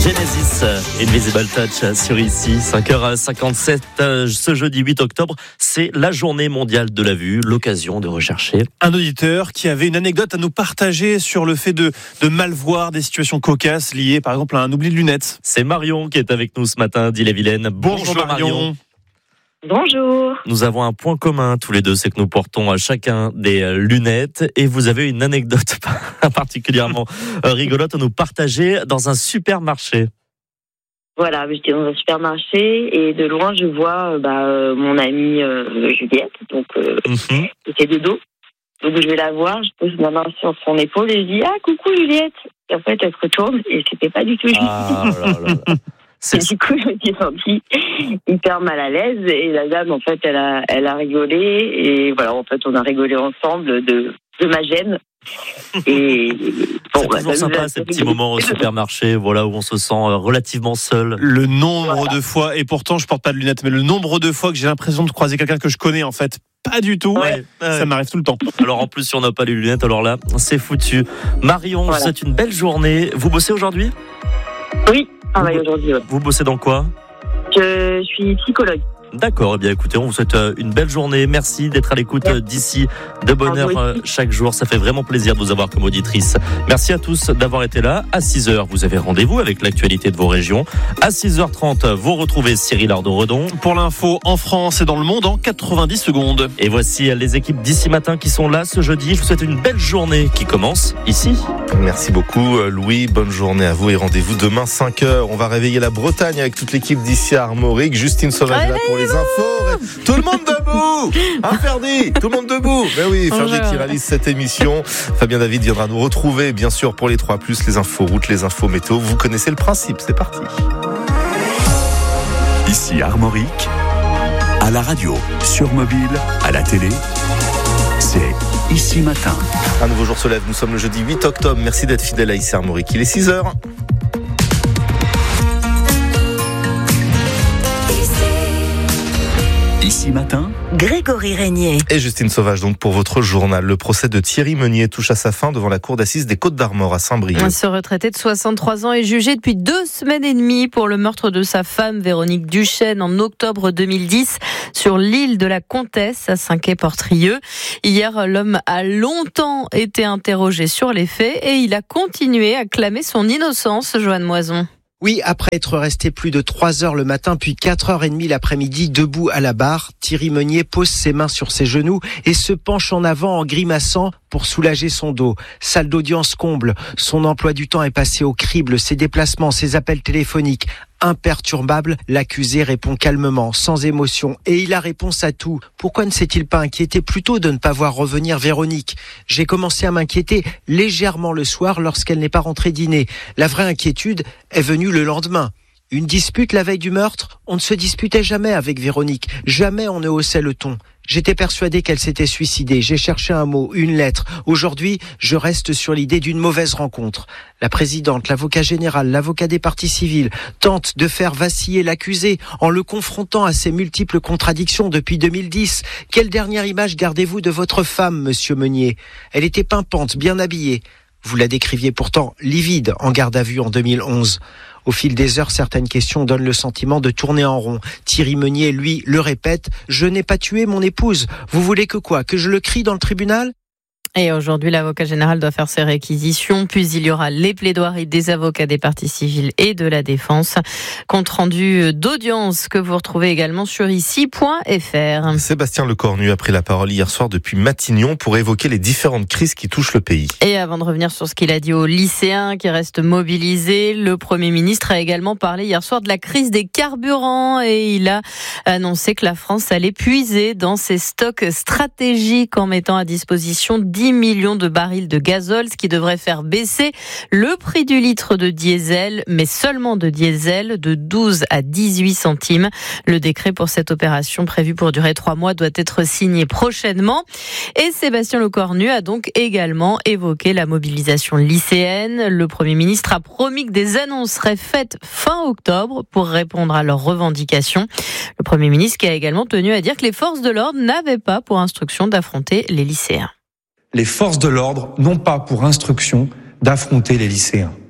Genesis, Invisible Touch sur ici, 5h57, ce jeudi 8 octobre, c'est la journée mondiale de la vue, l'occasion de rechercher. Un auditeur qui avait une anecdote à nous partager sur le fait de mal voir des situations cocasses liées par exemple à un oubli de lunettes. C'est Marion qui est avec nous ce matin d'Ille-et-Vilaine. Bonjour Marion. Bonjour. Nous avons un point commun tous les deux, c'est que nous portons chacun des lunettes et vous avez une anecdote particulièrement rigolote à nous partager dans un supermarché. Voilà, j'étais dans un supermarché et de loin je vois mon amie Juliette, donc c'était de dos. Donc je vais la voir, je pose ma main sur son épaule et je dis « Ah, coucou Juliette !» Et en fait elle se retourne et c'était pas du tout Juliette. Ah là là. Et du coup, je me suis sentie hyper mal à l'aise et la dame, en fait, elle a rigolé et voilà, en fait, on a rigolé ensemble de ma gêne. Et bon, c'est toujours sympa ces petits moments au supermarché, voilà, où on se sent relativement seul. Le nombre de fois, et pourtant je porte pas de lunettes, mais le nombre de fois que j'ai l'impression de croiser quelqu'un que je connais, en fait, pas du tout. Ça m'arrive tout le temps. Alors en plus, si on n'a pas les lunettes, alors là, c'est foutu. Marion, voilà. C'est une belle journée. Vous bossez aujourd'hui ? Oui. Aujourd'hui, ouais. Vous bossez dans quoi ? Je suis psychologue. D'accord, eh bien écoutez, on vous souhaite une belle journée. Merci d'être à l'écoute d'ici, de bonne heure chaque jour. Ça fait vraiment plaisir de vous avoir comme auditrice. Merci à tous d'avoir été là. À 6h, vous avez rendez-vous avec l'actualité de vos régions. À 6h30, vous retrouvez Cyril Ardo-Redon. Pour l'info en France et dans le monde en 90 secondes. Et voici les équipes d'ici matin qui sont là ce jeudi. Je vous souhaite une belle journée qui commence ici. Merci beaucoup Louis, bonne journée à vous et rendez-vous demain 5h. On va réveiller la Bretagne avec toute l'équipe d'ici à Armorique. Justine Sauvage là pour les infos. Tout le monde debout. Ferdi, tout le monde debout. Ben oui, Ferdi qui réalise cette émission. Fabien David viendra nous retrouver bien sûr pour les 3+, les infos routes, les infos météo. Vous connaissez le principe, c'est parti. Ici Armorique, à la radio, sur mobile, à la télé, c'est Ici Matin. Un nouveau jour se lève, nous sommes le jeudi 8 octobre. Merci d'être fidèle à Ici Armorique. Il est 6h. Ici Matin, Grégory Régnier. Et Justine Sauvage donc pour votre journal. Le procès de Thierry Meunier touche à sa fin devant la cour d'assises des Côtes-d'Armor à Saint-Brieuc. Ce retraité de 63 ans est jugé depuis 2 semaines et demie pour le meurtre de sa femme Véronique Duchesne en octobre 2010 sur l'île de la Comtesse à Saint-Quay-Portrieux. Hier, l'homme a longtemps été interrogé sur les faits et il a continué à clamer son innocence, Joanne Moison. Oui, après être resté plus de 3 heures le matin, puis 4h30 l'après-midi, debout à la barre, Thierry Meunier pose ses mains sur ses genoux et se penche en avant en grimaçant pour soulager son dos. Salle d'audience comble. Son emploi du temps est passé au crible, ses déplacements, ses appels téléphoniques. Imperturbable, l'accusé répond calmement, sans émotion, et il a réponse à tout. Pourquoi ne s'est-il pas inquiété plutôt de ne pas voir revenir Véronique ? J'ai commencé à m'inquiéter légèrement le soir lorsqu'elle n'est pas rentrée dîner. La vraie inquiétude est venue le lendemain. Une dispute la veille du meurtre ? On ne se disputait jamais avec Véronique. Jamais on ne haussait le ton. J'étais persuadé qu'elle s'était suicidée. J'ai cherché un mot, une lettre. Aujourd'hui, je reste sur l'idée d'une mauvaise rencontre. La présidente, l'avocat général, l'avocat des parties civiles tentent de faire vaciller l'accusé en le confrontant à ses multiples contradictions depuis 2010. Quelle dernière image gardez-vous de votre femme, monsieur Meunier ? Elle était pimpante, bien habillée. Vous la décriviez pourtant livide en garde à vue en 2011. Au fil des heures, certaines questions donnent le sentiment de tourner en rond. Thierry Meunier, lui, le répète, « Je n'ai pas tué mon épouse. Vous voulez que quoi ? Que je le crie dans le tribunal ?» Et aujourd'hui, l'avocat général doit faire ses réquisitions, puis il y aura les plaidoiries des avocats des parties civiles et de la défense. Compte rendu d'audience que vous retrouvez également sur ici.fr. Sébastien Lecornu a pris la parole hier soir depuis Matignon pour évoquer les différentes crises qui touchent le pays. Et avant de revenir sur ce qu'il a dit aux lycéens qui restent mobilisés, le Premier ministre a également parlé hier soir de la crise des carburants et il a annoncé que la France allait puiser dans ses stocks stratégiques en mettant à disposition 10 millions de barils de gazole, ce qui devrait faire baisser le prix du litre de diesel, mais seulement de diesel, de 12 à 18 centimes. Le décret pour cette opération prévue pour durer 3 mois doit être signé prochainement. Et Sébastien Lecornu a donc également évoqué la mobilisation lycéenne. Le Premier ministre a promis que des annonces seraient faites fin octobre pour répondre à leurs revendications. Le Premier ministre qui a également tenu à dire que les forces de l'ordre n'avaient pas pour instruction d'affronter les lycéens. Les forces de l'ordre n'ont pas pour instruction d'affronter les lycéens.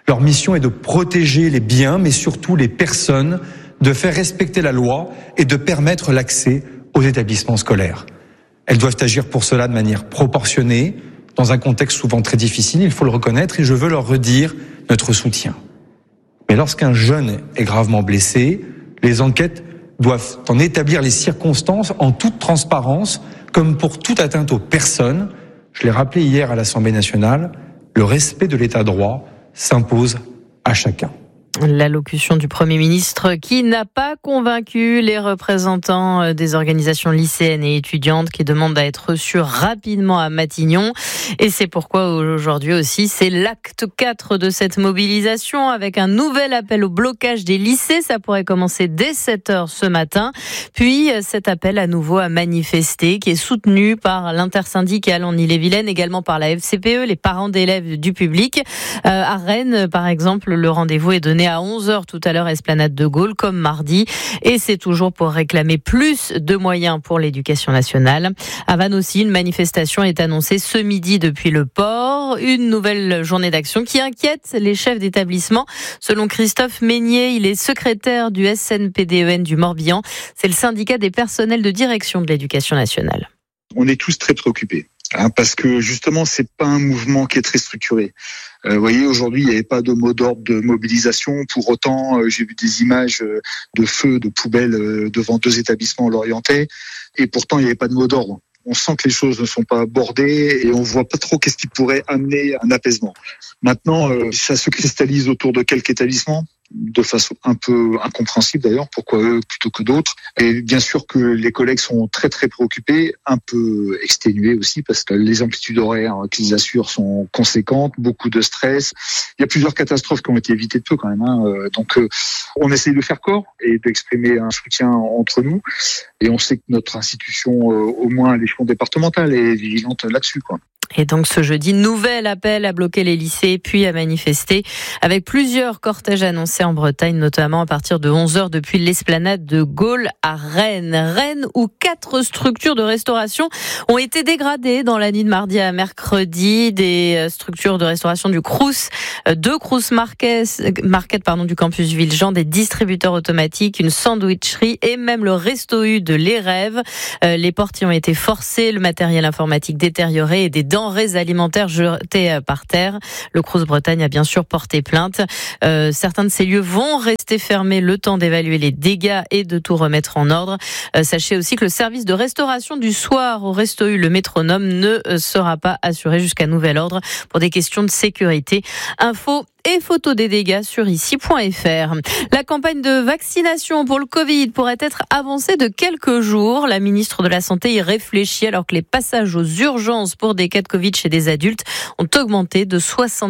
Leur mission est de protéger les biens, mais surtout les personnes, de faire respecter la loi et de permettre l'accès aux établissements scolaires. Elles doivent agir pour cela de manière proportionnée, dans un contexte souvent très difficile, il faut le reconnaître, et je veux leur redire notre soutien. Mais lorsqu'un jeune est gravement blessé, les enquêtes doivent en établir les circonstances en toute transparence, comme pour toute atteinte aux personnes. Je l'ai rappelé hier à l'Assemblée nationale, le respect de l'état de droit s'impose à chacun. L'allocution du Premier ministre qui n'a pas convaincu les représentants des organisations lycéennes et étudiantes qui demandent à être reçus rapidement à Matignon. Et c'est pourquoi aujourd'hui aussi, c'est l'acte 4 de cette mobilisation avec un nouvel appel au blocage des lycées. Ça pourrait commencer dès 7h ce matin. Puis cet appel à nouveau à manifester qui est soutenu par l'intersyndicale en Ille-et-Vilaine, également par la FCPE, les parents d'élèves du public. À Rennes, par exemple, le rendez-vous est donné à 11h tout à l'heure, Esplanade de Gaulle, comme mardi. Et c'est toujours pour réclamer plus de moyens pour l'éducation nationale. À Vannes aussi, une manifestation est annoncée ce midi depuis le port. Une nouvelle journée d'action qui inquiète les chefs d'établissement. Selon Christophe Meignier, il est secrétaire du SNPDEN du Morbihan. C'est le syndicat des personnels de direction de l'éducation nationale. On est tous très préoccupés. Parce que justement, c'est pas un mouvement qui est très structuré. Vous voyez, aujourd'hui, il n'y avait pas de mot d'ordre de mobilisation. Pour autant, j'ai vu des images de feux, de poubelles devant 2 établissements lorientais. Et pourtant, il n'y avait pas de mot d'ordre. On sent que les choses ne sont pas abordées et on voit pas trop qu'est-ce qui pourrait amener un apaisement. Maintenant, ça se cristallise autour de quelques établissements, de façon un peu incompréhensible d'ailleurs, pourquoi eux plutôt que d'autres. Et bien sûr que les collègues sont très très préoccupés, un peu exténués aussi, parce que les amplitudes horaires qu'ils assurent sont conséquentes, beaucoup de stress. Il y a plusieurs catastrophes qui ont été évitées de peu quand même. Donc on essaye de faire corps et d'exprimer un soutien entre nous. Et on sait que notre institution, au moins à l'échelon départemental, est vigilante là-dessus, quoi. Et donc ce jeudi, nouvel appel à bloquer les lycées puis à manifester avec plusieurs cortèges annoncés en Bretagne, notamment à partir de 11h depuis l'esplanade de Gaulle à Rennes. Rennes où 4 structures de restauration ont été dégradées dans la nuit de mardi à mercredi. Des structures de restauration du Crous, 2 Crous Market du campus Villejean, des distributeurs automatiques, une sandwicherie et même le Resto U de Les Rêves. Les portes y ont été forcées, le matériel informatique détérioré et des denrées alimentaires jetées par terre. Le Crous Bretagne a bien sûr porté plainte. Certains de ces lieux vont rester fermés le temps d'évaluer les dégâts et de tout remettre en ordre. Sachez aussi que le service de restauration du soir au Resto U, le Métronome, ne sera pas assuré jusqu'à nouvel ordre pour des questions de sécurité. Info et photos des dégâts sur ici.fr. La campagne de vaccination pour le Covid pourrait être avancée de quelques jours. La ministre de la Santé y réfléchit alors que les passages aux urgences pour des cas de Covid chez des adultes ont augmenté de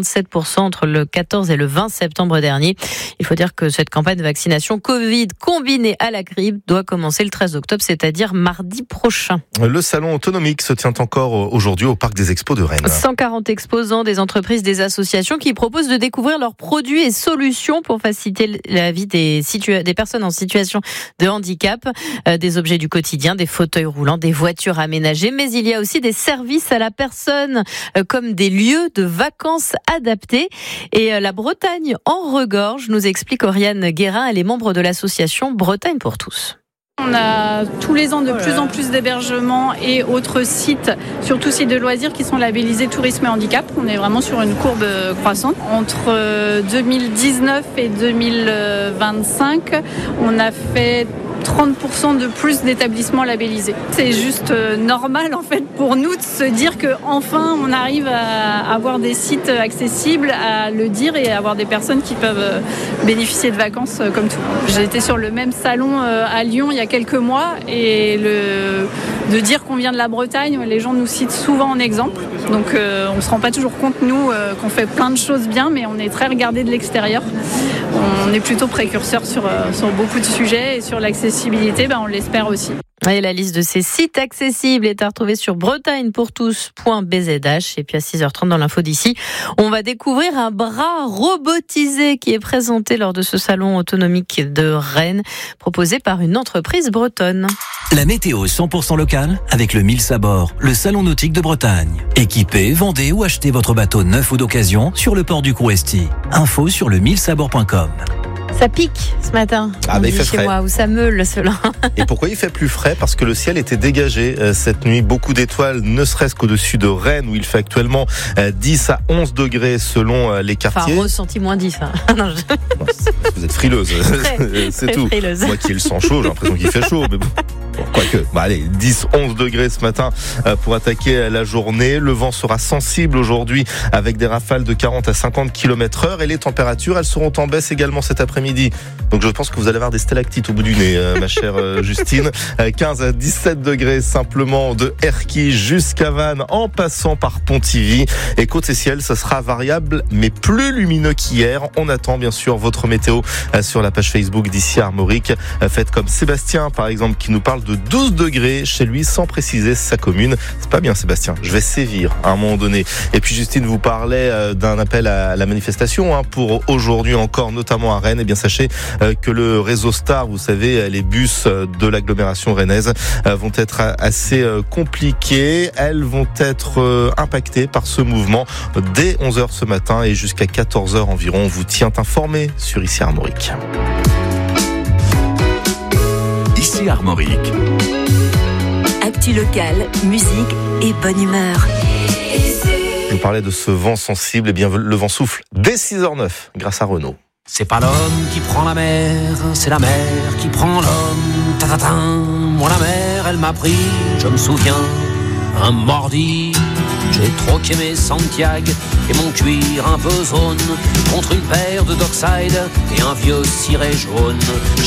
67% entre le 14 et le 20 septembre dernier. Il faut dire que cette campagne de vaccination Covid combinée à la grippe doit commencer le 13 octobre, c'est-à-dire mardi prochain. Le salon autonomique se tient encore aujourd'hui au Parc des Expos de Rennes. 140 exposants, des entreprises, des associations qui proposent de découvrir leurs produits et solutions pour faciliter la vie des personnes en situation de handicap, des objets du quotidien, des fauteuils roulants, des voitures aménagées, mais il y a aussi des services à la personne, comme des lieux de vacances adaptés. Et la Bretagne en regorge, nous explique Oriane Guérin, elle est membre de l'association Bretagne pour tous. On a tous les ans de plus en plus d'hébergements et autres sites, surtout sites de loisirs, qui sont labellisés tourisme et handicap. On est vraiment sur une courbe croissante. Entre 2019 et 2025, on a fait 30% de plus d'établissements labellisés. C'est juste normal en fait pour nous de se dire qu'enfin on arrive à avoir des sites accessibles, à le dire et à avoir des personnes qui peuvent bénéficier de vacances comme tout le monde. J'ai été sur le même salon à Lyon il y a quelques mois et de dire qu'on vient de la Bretagne, les gens nous citent souvent en exemple. Donc on ne se rend pas toujours compte nous qu'on fait plein de choses bien, mais on est très regardé de l'extérieur. On est plutôt précurseur sur beaucoup de sujets et sur l'accessibilité, on l'espère aussi. Et la liste de ces sites accessibles est à retrouver sur bretagnepourtous.bzh. Et puis à 6h30 dans l'info d'ici, on va découvrir un bras robotisé qui est présenté lors de ce salon autonomique de Rennes, proposé par une entreprise bretonne. La météo 100% locale avec le Mills à bord, le salon nautique de Bretagne. Équipez, vendez ou achetez votre bateau neuf ou d'occasion sur le port du Crouesti. Info sur le millsabord.com. Ça pique ce matin. Ah, mais il fait chez frais. moi, où ça meule cela. Et pourquoi il fait plus frais ? Parce que le ciel était dégagé cette nuit. Beaucoup d'étoiles, ne serait-ce qu'au-dessus de Rennes, où il fait actuellement 10 à 11 degrés selon les quartiers. Enfin, ressenti moins 10. Hein. Non, vous êtes frileuse, c'est très tout. frileuse. Moi qui ai le sang chaud, j'ai l'impression qu'il fait chaud. Mais bon. Quoique, allez, 10-11 degrés ce matin pour attaquer la journée. Le vent sera sensible aujourd'hui avec des rafales de 40 à 50 km/h et les températures, elles seront en baisse également cet après-midi. Donc je pense que vous allez avoir des stalactites au bout du nez, ma chère Justine. 15 à 17 degrés simplement de Erquy jusqu'à Vannes en passant par Pontivy. Et côté ciel, ça sera variable mais plus lumineux qu'hier. On attend bien sûr votre météo sur la page Facebook d'Ici Armorique. Faites comme Sébastien par exemple qui nous parle de 12 degrés chez lui sans préciser sa commune. C'est pas bien Sébastien, je vais sévir à un moment donné. Et puis Justine vous parlait d'un appel à la manifestation pour aujourd'hui encore, notamment à Rennes. Et bien sachez que le réseau Star, vous savez, les bus de l'agglomération rennaise vont être assez compliqués. Elles vont être impactées par ce mouvement dès 11h ce matin et jusqu'à 14h environ. On vous tient informé sur Ici Armorique. Ici Armorique. Actu locale, musique et bonne humeur. Je vous parlais de ce vent sensible. Eh bien, le vent souffle dès 6h09 grâce à Renault. C'est pas l'homme qui prend la mer, c'est la mer qui prend l'homme. Ta-ta-ta. Moi la mer, elle m'a pris, je me souviens, un mardi. J'ai troqué mes Santiago et mon cuir un peu zone contre une paire de Dockside et un vieux ciré jaune.